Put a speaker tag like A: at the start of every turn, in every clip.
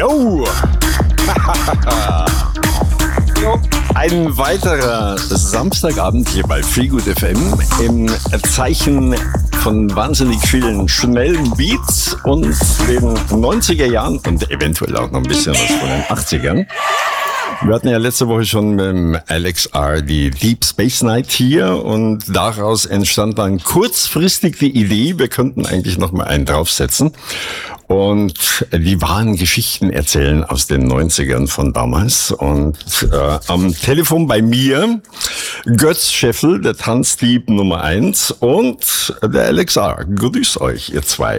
A: Yo! Ein weiterer Samstagabend hier bei Feelgood FM im Zeichen von wahnsinnig vielen schnellen Beats und den 90er Jahren und eventuell auch noch ein bisschen was von den 80ern. Wir hatten ja letzte Woche schon mit dem Alex R. die Deep Space Night hier und daraus entstand dann kurzfristig die Idee, wir könnten eigentlich noch mal einen draufsetzen und die wahren Geschichten erzählen aus den 90ern von damals. Und am Telefon bei mir Götz Scheffel, der Tanzdieb Nummer 1 und der Alex R. Grüß euch, ihr zwei.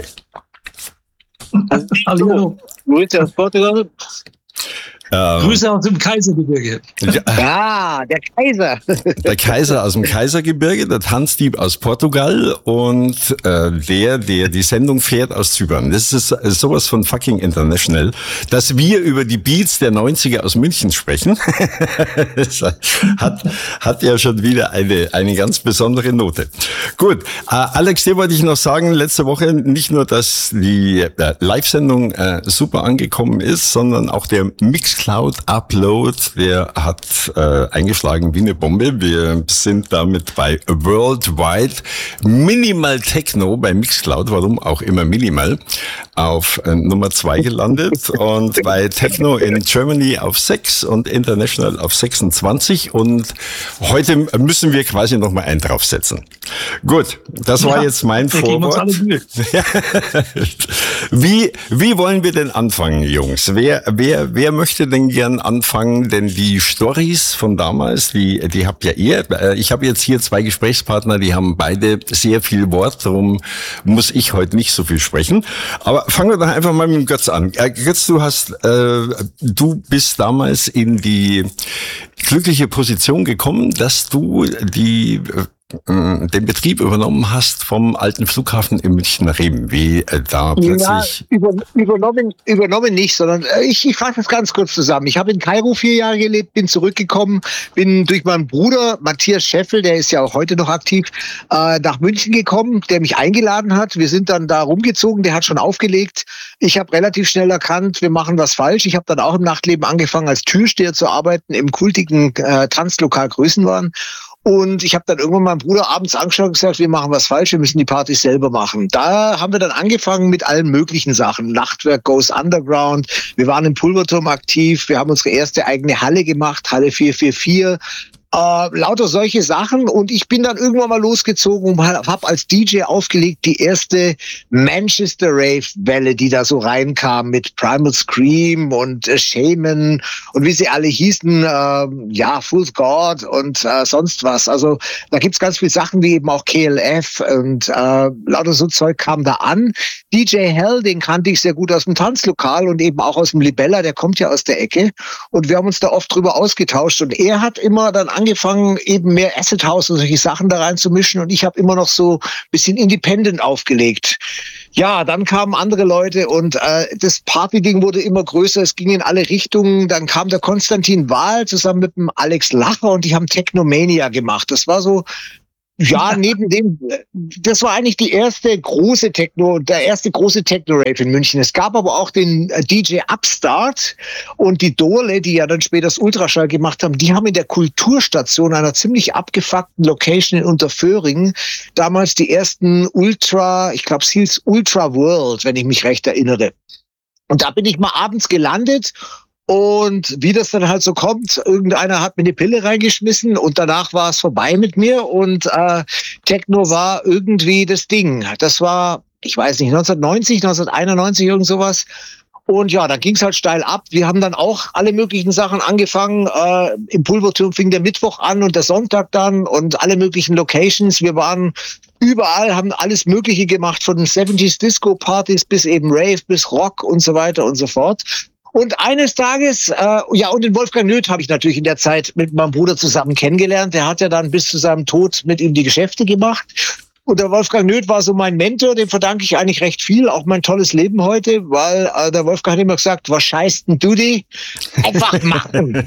B: Hallo.
C: Grüße aus Portugal.
B: Grüße aus dem Kaisergebirge.
C: Ja, der Kaiser.
A: Der Kaiser aus dem Kaisergebirge, der Tanzdieb aus Portugal und der die Sendung fährt aus Zypern. Das ist sowas von fucking international, dass wir über die Beats der 90er aus München sprechen. Das hat ja schon wieder eine ganz besondere Note. Gut, Alex, dir wollte ich noch sagen, letzte Woche nicht nur, dass die Live-Sendung super angekommen ist, sondern auch der Mixcloud-Upload, der hat eingeschlagen wie eine Bombe. Wir sind damit bei Worldwide Minimal Techno bei Mixcloud, warum auch immer Minimal, auf Nummer 2 gelandet und bei Techno in Germany auf 6 und International auf 26 und heute müssen wir quasi noch mal einen draufsetzen. Gut, das war jetzt mein Vorwort. Wie wollen wir denn anfangen, Jungs? Wer möchte denn gern anfangen? Denn die Storys von damals, die habt ja ihr. Ich habe jetzt hier zwei Gesprächspartner, die haben beide sehr viel Wort, darum muss ich heute nicht so viel sprechen. Aber fangen wir doch einfach mal mit dem Götz an. Götz, du bist damals in die glückliche Position gekommen, dass du den Betrieb übernommen hast vom alten Flughafen in München-Rehm. Wie da plötzlich...
C: Ja, übernommen nicht, sondern ich fasse das ganz kurz zusammen. Ich habe in Kairo 4 Jahre gelebt, bin zurückgekommen, bin durch meinen Bruder Matthias Scheffel, der ist ja auch heute noch aktiv, nach München gekommen, der mich eingeladen hat. Wir sind dann da rumgezogen, der hat schon aufgelegt. Ich habe relativ schnell erkannt, wir machen was falsch. Ich habe dann auch im Nachtleben angefangen, als Türsteher zu arbeiten im kultigen Tanzlokal Größenwahn. Und ich habe dann irgendwann meinen Bruder abends angeschaut und gesagt, wir machen was falsch, wir müssen die Partys selber machen. Da haben wir dann angefangen mit allen möglichen Sachen. Nachtwerk Goes Underground, wir waren im Pulverturm aktiv, wir haben unsere erste eigene Halle gemacht, Halle 444. Lauter solche Sachen und ich bin dann irgendwann mal losgezogen und habe als DJ aufgelegt die erste Manchester Rave Welle, die da so reinkam mit Primal Scream und Shaman und wie sie alle hießen, Full God und sonst was. Also da gibt's ganz viele Sachen wie eben auch KLF und lauter so Zeug kam da an. DJ Hell, den kannte ich sehr gut aus dem Tanzlokal und eben auch aus dem Libella, der kommt ja aus der Ecke und wir haben uns da oft drüber ausgetauscht und er hat immer dann angefangen, eben mehr Acid House und solche Sachen da reinzumischen und ich habe immer noch so ein bisschen independent aufgelegt. Ja, dann kamen andere Leute und das Partyding wurde immer größer, es ging in alle Richtungen. Dann kam der Konstantin Wahl zusammen mit dem Alex Lacher und die haben Technomania gemacht. Das war so, ja, neben dem, das war eigentlich der erste große Techno-Rave in München. Es gab aber auch den DJ Upstart und die Dorle, die ja dann später das Ultraschall gemacht haben, die haben in der Kulturstation, einer ziemlich abgefuckten Location in Unterföhring, damals die ersten ich glaube es hieß Ultra World, wenn ich mich recht erinnere. Und da bin ich mal abends gelandet. Und wie das dann halt so kommt, irgendeiner hat mir eine Pille reingeschmissen und danach war es vorbei mit mir und Techno war irgendwie das Ding. Das war, ich weiß nicht, 1990, 1991, irgend sowas. Und ja, da ging es halt steil ab. Wir haben dann auch alle möglichen Sachen angefangen. Im Pulverturm fing der Mittwoch an und der Sonntag dann und alle möglichen Locations. Wir waren überall, haben alles Mögliche gemacht, von den 70s Disco-Partys bis eben Rave, bis Rock und so weiter und so fort. Und eines Tages, und den Wolfgang Nöth habe ich natürlich in der Zeit mit meinem Bruder zusammen kennengelernt. Der hat ja dann bis zu seinem Tod mit ihm die Geschäfte gemacht. Und der Wolfgang Nöth war so mein Mentor, dem verdanke ich eigentlich recht viel, auch mein tolles Leben heute, weil der Wolfgang hat immer gesagt, was scheißt denn du die? Einfach machen.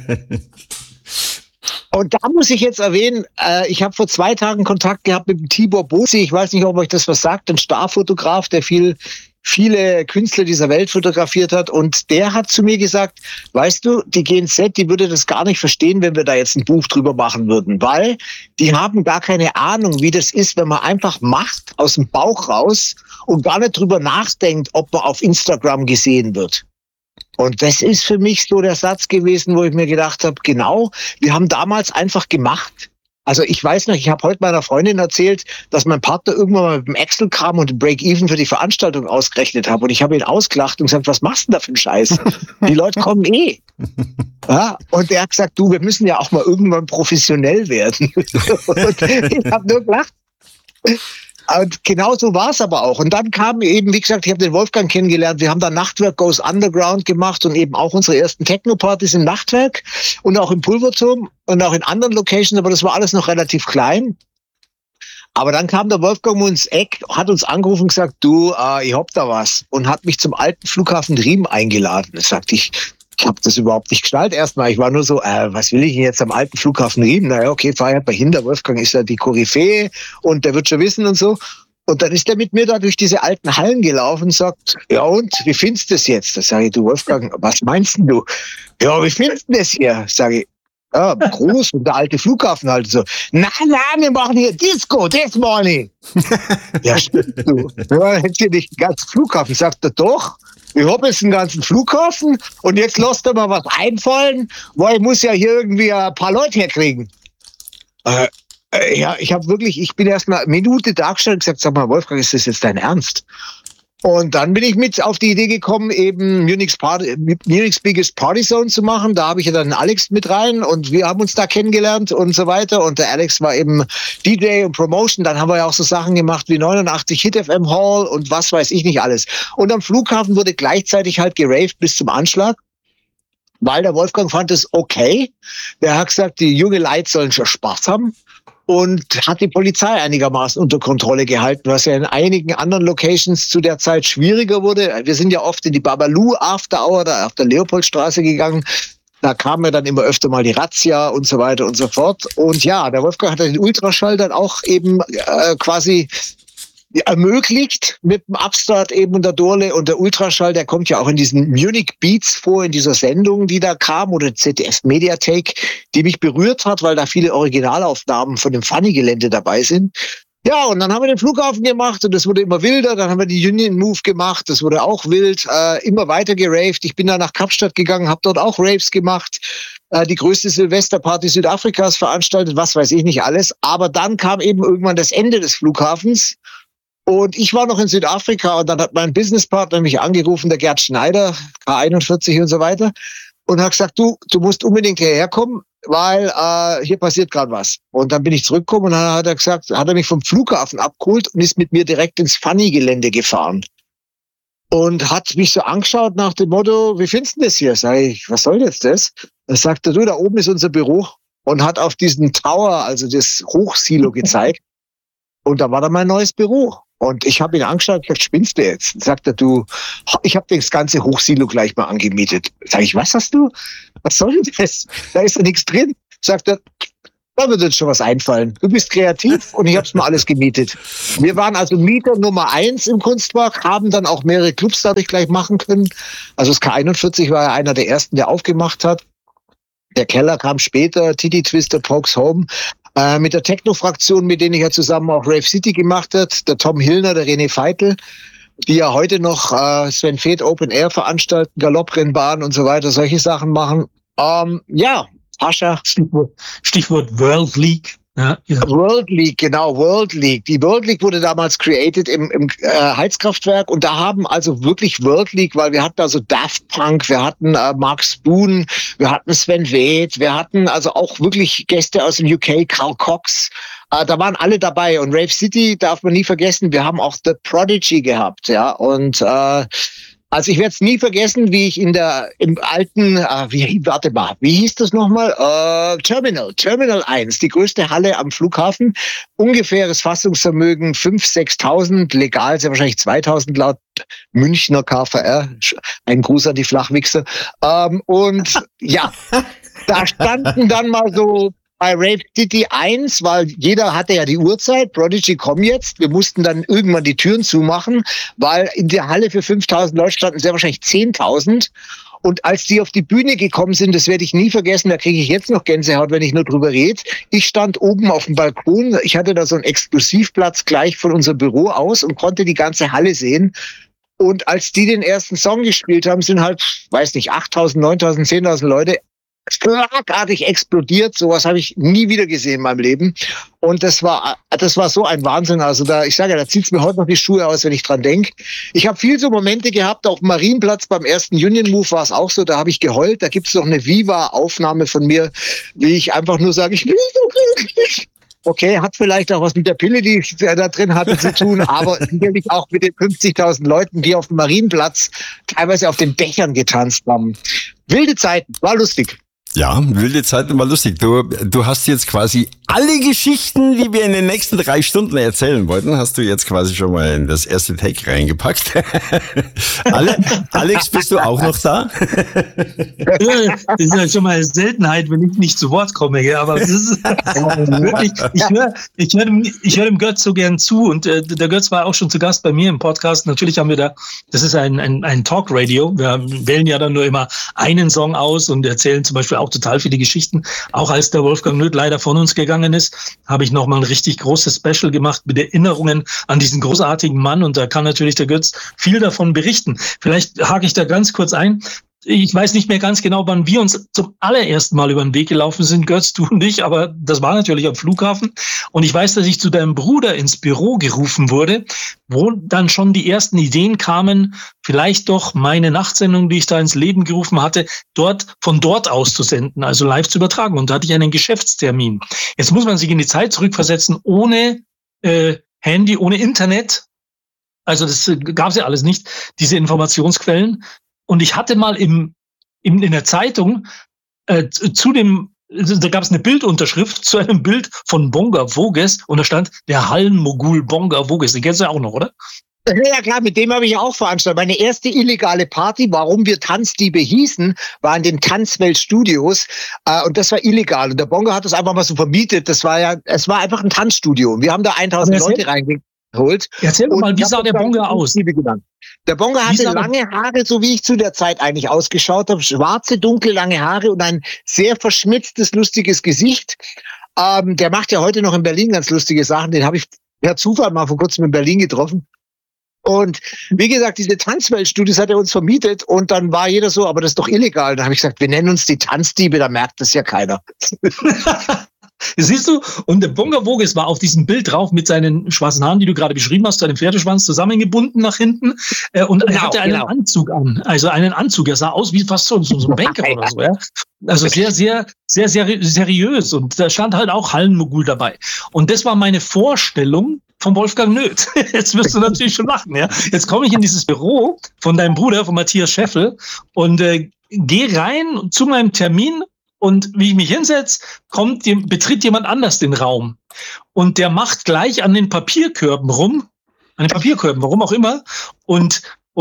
C: Und da muss ich jetzt erwähnen, ich habe vor 2 Tagen Kontakt gehabt mit dem Tibor Bosi. Ich weiß nicht, ob euch das was sagt, ein Starfotograf, der viel viele Künstler dieser Welt fotografiert hat. Und der hat zu mir gesagt, weißt du, die GNZ, die würde das gar nicht verstehen, wenn wir da jetzt ein Buch drüber machen würden, weil die haben gar keine Ahnung, wie das ist, wenn man einfach macht aus dem Bauch raus und gar nicht drüber nachdenkt, ob man auf Instagram gesehen wird. Und das ist für mich so der Satz gewesen, wo ich mir gedacht habe, genau, wir haben damals einfach gemacht. Also ich weiß noch, ich habe heute meiner Freundin erzählt, dass mein Partner irgendwann mal mit dem Excel kam und den Break-Even für die Veranstaltung ausgerechnet habe. Und ich habe ihn ausgelacht und gesagt, was machst du denn da für einen Scheiß? Die Leute kommen eh. Ja, und er hat gesagt, du, wir müssen ja auch mal irgendwann professionell werden. Und ich habe nur gelacht. Und genau so war es aber auch. Und dann kam eben, wie gesagt, ich habe den Wolfgang kennengelernt. Wir haben dann Nachtwerk Goes Underground gemacht und eben auch unsere ersten Techno-Partys im Nachtwerk und auch im Pulverturm und auch in anderen Locations. Aber das war alles noch relativ klein. Aber dann kam der Wolfgang ins Eck, hat uns angerufen und gesagt, du, ich hab da was. Und hat mich zum alten Flughafen Riem eingeladen. Da sagte ich habe das überhaupt nicht geschnallt erstmal. Ich war nur so, was will ich denn jetzt am alten Flughafen Riem? Naja, okay, fahr halt mal hin. Der Wolfgang ist ja die Koryphäe und der wird schon wissen und so. Und dann ist er mit mir da durch diese alten Hallen gelaufen und sagt, ja und, wie findest du das jetzt? Da sage ich, du Wolfgang, was meinst denn du? Ja, wie findest du das hier? Sage ich, ja, groß und der alte Flughafen halt so. Na, wir machen hier Disco, this morning. Ja, stimmt du. Ja, hättest du nicht den ganzen Flughafen. Sagt er, doch. Ich habe jetzt einen ganzen Flughafen und jetzt lasst er mal was einfallen, weil ich muss ja hier irgendwie ein paar Leute herkriegen. Ja, ich bin erst mal eine Minute da gestanden und gesagt, sag mal, Wolfgang, ist das jetzt dein Ernst? Und dann bin ich mit auf die Idee gekommen, eben Munich's Biggest Party Zone zu machen. Da habe ich ja dann Alex mit rein und wir haben uns da kennengelernt und so weiter. Und der Alex war eben DJ und Promotion. Dann haben wir ja auch so Sachen gemacht wie 89 Hit FM Hall und was weiß ich nicht alles. Und am Flughafen wurde gleichzeitig halt geraved bis zum Anschlag, weil der Wolfgang fand es okay. Der hat gesagt, die junge Leute sollen schon Spaß haben. Und hat die Polizei einigermaßen unter Kontrolle gehalten, was ja in einigen anderen Locations zu der Zeit schwieriger wurde. Wir sind ja oft in die Babalu After Hour da auf der Leopoldstraße gegangen. Da kam ja dann immer öfter mal die Razzia und so weiter und so fort. Und ja, der Wolfgang hat den Ultraschall dann auch eben quasi ermöglicht mit dem Upstart eben und der Dorle. Und der Ultraschall, der kommt ja auch in diesen Munich Beats vor, in dieser Sendung, die da kam, oder ZDF Mediathek, die mich berührt hat, weil da viele Originalaufnahmen von dem Funny-Gelände dabei sind. Ja, und dann haben wir den Flughafen gemacht und das wurde immer wilder. Dann haben wir die Union Move gemacht, das wurde auch wild, immer weiter geraved. Ich bin dann nach Kapstadt gegangen, habe dort auch Raves gemacht, die größte Silvesterparty Südafrikas veranstaltet, was weiß ich nicht alles. Aber dann kam eben irgendwann das Ende des Flughafens. Und ich war noch in Südafrika und dann hat mein Businesspartner mich angerufen, der Gerd Schneider, K41 und so weiter, und hat gesagt, du musst unbedingt hierher kommen, weil hier passiert gerade was. Und dann bin ich zurückgekommen und dann hat er gesagt, hat er mich vom Flughafen abgeholt und ist mit mir direkt ins Funny-Gelände gefahren. Und hat mich so angeschaut nach dem Motto, wie findest du das hier? Sag ich, was soll jetzt das? Da sagte du, da oben ist unser Büro, und hat auf diesen Tower, also das Hochsilo gezeigt. Und da war dann mein neues Büro. Und ich habe ihn angeschaut und gesagt, spinnst du jetzt? Dann sagt er, du, ich habe das ganze Hochsilo gleich mal angemietet. Sag ich, was hast du? Was soll denn das? Da ist ja nichts drin. Sagt er, da wird uns schon was einfallen. Du bist kreativ und ich habe es mal alles gemietet. Wir waren also Mieter Nummer 1 im Kunstwerk, haben dann auch mehrere Clubs dadurch gleich machen können. Also das K41 war ja einer der ersten, der aufgemacht hat. Der Keller kam später, Titty Twister, Pokes Home. Mit der Techno-Fraktion, mit denen ich ja zusammen auch Rave City gemacht hat, der Tom Hillner, der René Feitel, die ja heute noch Sven Feth Open Air veranstalten, Galopprennbahn und so weiter, solche Sachen machen. Ja, Ascha.
B: Stichwort World League. Ja.
C: World League, genau, World League. Die World League wurde damals created im Heizkraftwerk, und da haben also wirklich World League, weil wir hatten also Daft Punk, wir hatten Mark Spoon, wir hatten Sven Väth, wir hatten also auch wirklich Gäste aus dem UK, Carl Cox, da waren alle dabei, und Rave City darf man nie vergessen, wir haben auch The Prodigy gehabt, ja, und also ich werde es nie vergessen, wie ich im alten, wie hieß das nochmal? Terminal 1, die größte Halle am Flughafen, ungefähres Fassungsvermögen 5.000, 6.000, legal sehr wahrscheinlich 2.000 laut Münchner KVR, ein Gruß an die Flachwichser. Und ja, da standen dann mal so bei Rave City 1, weil jeder hatte ja die Uhrzeit, Prodigy kommen jetzt. Wir mussten dann irgendwann die Türen zumachen, weil in der Halle für 5.000 Leute standen sehr wahrscheinlich 10.000. Und als die auf die Bühne gekommen sind, das werde ich nie vergessen, da kriege ich jetzt noch Gänsehaut, wenn ich nur drüber rede. Ich stand oben auf dem Balkon, ich hatte da so einen Exklusivplatz gleich von unserem Büro aus und konnte die ganze Halle sehen. Und als die den ersten Song gespielt haben, sind halt, weiß nicht, 8.000, 9.000, 10.000 Leute schlagartig explodiert. Sowas habe ich nie wieder gesehen in meinem Leben. Und das war so ein Wahnsinn. Also ich sage ja, da zieht's mir heute noch die Schuhe aus, wenn ich dran denke. Ich habe viel so Momente gehabt, auf dem Marienplatz beim ersten Union Move war es auch so, da habe ich geheult. Da gibt's noch eine Viva-Aufnahme von mir, wie ich einfach nur sage, ich bin so glücklich. Okay, hat vielleicht auch was mit der Pille, die ich da drin hatte, zu tun, aber sicherlich auch mit den 50.000 Leuten, die auf dem Marienplatz teilweise auf den Dächern getanzt haben. Wilde Zeiten, war lustig.
A: Ja, wilde Zeiten war lustig. Du hast jetzt quasi alle Geschichten, die wir in den nächsten 3 Stunden erzählen wollten, hast du jetzt quasi schon mal in das erste Take reingepackt. Alex, bist du auch noch da?
B: Das ist ja schon mal eine Seltenheit, wenn ich nicht zu Wort komme. Ja, aber das ist wirklich, ich höre dem Götz so gern zu und der Götz war auch schon zu Gast bei mir im Podcast. Natürlich haben wir da, das ist ein Talk-Radio. Wir wählen ja dann nur immer einen Song aus und erzählen zum Beispiel auch total viele Geschichten. Auch als der Wolfgang Nöth leider von uns gegangen ist, habe ich nochmal ein richtig großes Special gemacht mit Erinnerungen an diesen großartigen Mann und da kann natürlich der Götz viel davon berichten. Vielleicht hake ich da ganz kurz ein. Ich weiß nicht mehr ganz genau, wann wir uns zum allerersten Mal über den Weg gelaufen sind, Götz, du und ich, aber das war natürlich am Flughafen. Und ich weiß, dass ich zu deinem Bruder ins Büro gerufen wurde, wo dann schon die ersten Ideen kamen, vielleicht doch meine Nachtsendung, die ich da ins Leben gerufen hatte, von dort aus zu senden, also live zu übertragen. Und da hatte ich einen Geschäftstermin. Jetzt muss man sich in die Zeit zurückversetzen, ohne Handy, ohne Internet. Also das gab es ja alles nicht, diese Informationsquellen. Und ich hatte mal in der Zeitung da gab es eine Bildunterschrift zu einem Bild von Bonga Voges und da stand der Hallenmogul Bonga Voges. Den kennst du ja auch noch, oder?
C: Ja klar, mit dem habe ich ja auch veranstaltet. Meine erste illegale Party, warum wir Tanzdiebe hießen, war in den Tanzwelt-Studios und das war illegal. Und der Bonga hat das einfach mal so vermietet. Es war einfach ein Tanzstudio. Und wir haben da 1.000 Leute reingeholt.
B: Erzähl doch mal, wie sah der Bonga aus?
C: Der Bonga hatte lange Haare, so wie ich zu der Zeit eigentlich ausgeschaut habe. Schwarze, dunkle, lange Haare und ein sehr verschmitztes, lustiges Gesicht. Der macht ja heute noch in Berlin ganz lustige Sachen. Den habe ich per Zufall mal vor kurzem in Berlin getroffen. Und wie gesagt, diese Tanzweltstudios hat er uns vermietet und dann war jeder so, aber das ist doch illegal. Dann habe ich gesagt, wir nennen uns die Tanzdiebe, da merkt das ja keiner.
B: Siehst du? Und der Bonga Voges war auf diesem Bild drauf mit seinen schwarzen Haaren, die du gerade beschrieben hast, zu einem Pferdeschwanz zusammengebunden nach hinten. Und er hatte einen Anzug an. Also einen Anzug. Er sah aus wie fast so ein Banker oder so. Ja? Also sehr, sehr, sehr, sehr seriös. Und da stand halt auch Hallenmogul dabei. Und das war meine Vorstellung von Wolfgang Nöth. Jetzt wirst du natürlich schon lachen. Ja? Jetzt komme ich in dieses Büro von deinem Bruder, von Matthias Scheffel und gehe rein zu meinem Termin. Und wie ich mich hinsetze, betritt jemand anders den Raum. Und der macht gleich an den Papierkörben rum, warum auch immer. Und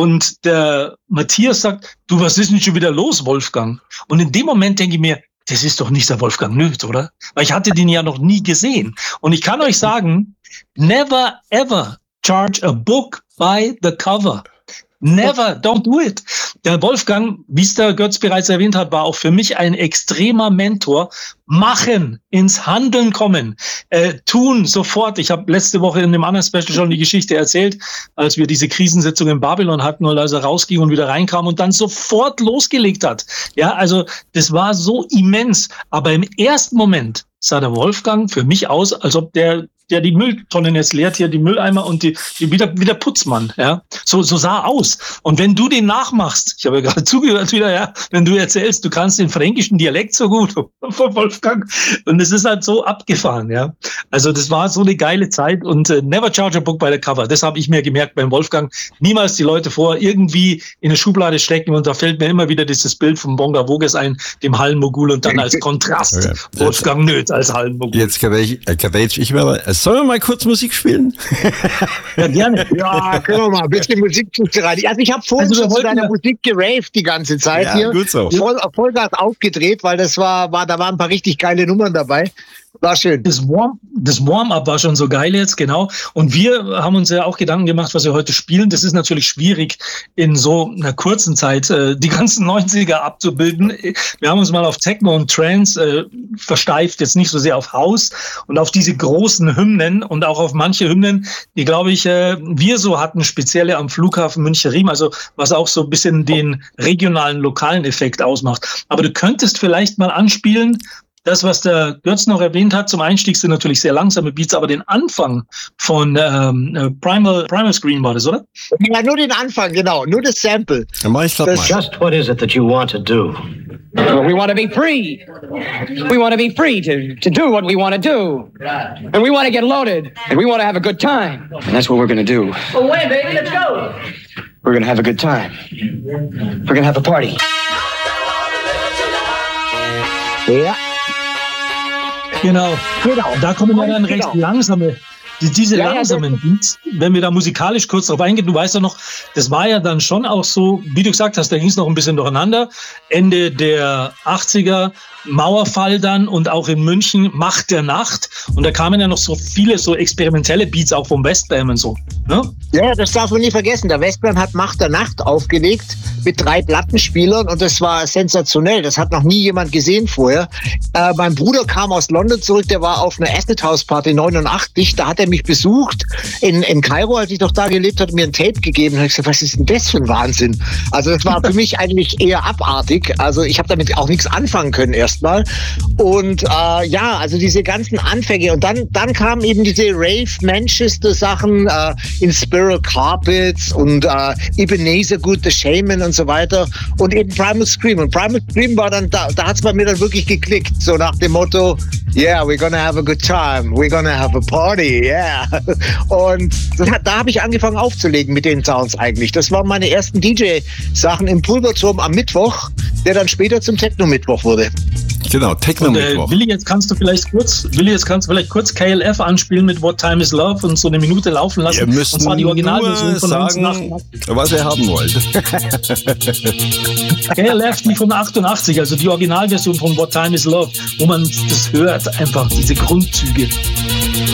B: der Matthias sagt, du, was ist denn schon wieder los, Wolfgang? Und in dem Moment denke ich mir, das ist doch nicht der Wolfgang Nöth, oder? Weil ich hatte den ja noch nie gesehen. Und ich kann euch sagen, never ever charge a book by the cover. Never, don't do it. Der Wolfgang, wie es der Götz bereits erwähnt hat, war auch für mich ein extremer Mentor. Machen, ins Handeln kommen, tun sofort. Ich habe letzte Woche in einem anderen Special schon die Geschichte erzählt, als wir diese Krisensitzung in Babylon hatten und als er rausging und wieder reinkam und dann sofort losgelegt hat. Ja, also das war so immens. Aber im ersten Moment sah der Wolfgang für mich aus, als ob der die Mülltonnen jetzt leert, hier die Mülleimer und die wieder Putzmann, ja. So sah aus. Und wenn du den nachmachst, ich habe ja gerade zugehört wieder, ja, wenn du erzählst, du kannst den fränkischen Dialekt so gut von Wolfgang und es ist halt so abgefahren, ja. Also das war so eine geile Zeit und never charge a book by the cover. Das habe ich mir gemerkt beim Wolfgang. Niemals die Leute vor irgendwie in eine Schublade stecken und da fällt mir immer wieder dieses Bild von Bonga Voges ein, dem Hallenmogul und dann als Kontrast Wolfgang Nöth als Hallenmogul.
A: Jetzt kann ich mal Sollen wir mal kurz Musik spielen?
B: Ja, gerne.
C: Ja, können wir mal ein bisschen Musik rein. Also ich habe vorhin schon zu deiner Musik geraved die ganze Zeit hier.
A: Gut so.
C: Vollgas aufgedreht, weil da waren ein paar richtig geile Nummern dabei. War schön.
B: Das Warm-up war schon so geil jetzt, genau. Und wir haben uns ja auch Gedanken gemacht, was wir heute spielen. Das ist natürlich schwierig, in so einer kurzen Zeit die ganzen 90er abzubilden. Wir haben uns mal auf Techno und Trance versteift, jetzt nicht so sehr auf House und auf diese großen Hymnen und auch auf manche Hymnen, die, glaube ich, wir so hatten, spezielle am Flughafen München-Riem, also was auch so ein bisschen den regionalen, lokalen Effekt ausmacht. Aber du könntest vielleicht mal anspielen, das, was der Götz noch erwähnt hat, zum Einstieg sind natürlich sehr langsame Beats, aber den Anfang von Primal Screen war das, oder?
C: Ja, nur den Anfang, genau, nur das Sample.
A: Dann mach ich das mal.
D: Just what is it that you want to do? Well, we want to be free. We want to be free to do what we want to do. And we want to get loaded. And we want to have a good time. And that's what we're going to do.
E: Well, wait, baby, let's go.
D: We're going to have a good time. We're going to have a party.
C: Ja.
B: Genau. Da kommen ja dann recht langsame, diese langsamen Beats, wenn wir da musikalisch kurz drauf eingehen. Du weißt ja noch, das war ja dann schon auch so, wie du gesagt hast, da ging es noch ein bisschen durcheinander. Ende der 80er, Mauerfall dann und auch in München Macht der Nacht. Und da kamen ja noch so viele so experimentelle Beats auch vom Westbam und so. Ne?
C: Ja, das darf man nie vergessen. Der Westbam hat Macht der Nacht aufgelegt mit 3 Plattenspielern und das war sensationell. Das hat noch nie jemand gesehen vorher. Mein Bruder kam aus London zurück, der war auf einer Acid House Party 89. Da hat er mich besucht in Kairo, als ich noch da gelebt habe, mir ein Tape gegeben. Und ich gesagt, was ist denn das für ein Wahnsinn? Also das war für mich eigentlich eher abartig. Also ich habe damit auch nichts anfangen können erstmal. Und ja, also diese ganzen Anfänge. Und dann kamen eben diese Rave-Manchester-Sachen in Spiral Carpets und Ebenezer Good, The Shaman und so weiter. Und eben Primal Scream. Und Primal Scream war dann, da hat es bei mir dann wirklich geklickt. So nach dem Motto, yeah, we're gonna have a good time. We're gonna have a party, yeah. Und da habe ich angefangen aufzulegen mit den Sounds eigentlich. Das waren meine ersten DJ-Sachen im Pulverturm am Mittwoch, der dann später zum Techno-Mittwoch wurde.
A: Genau, Techno-Mittwoch.
B: Willi, jetzt kannst du vielleicht kurz KLF anspielen mit What Time Is Love und so eine Minute laufen lassen.
A: Ihr müsst
B: und zwar die Originalversion von
A: sagen, was ihr haben wollt.
B: KLF, die von 88, also die Originalversion von What Time Is Love, wo man das hört, einfach diese Grundzüge.